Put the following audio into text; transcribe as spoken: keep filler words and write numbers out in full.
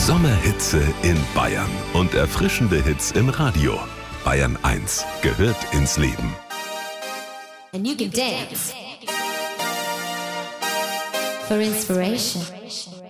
Sommerhitze in Bayern und erfrischende Hits im Radio. Bayern eins gehört ins Leben. And you can dance for inspiration.